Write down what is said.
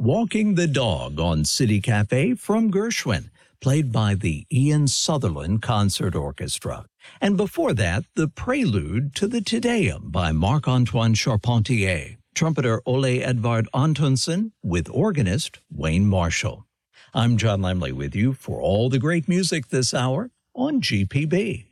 Walking the Dog on City Cafe from Gershwin, played by the Ian Sutherland Concert Orchestra. And before that, the prelude to the Te Deum by Marc-Antoine Charpentier, trumpeter Ole Edvard Antonsen with organist Wayne Marshall. I'm John Lemley with you for all the great music this hour on GPB.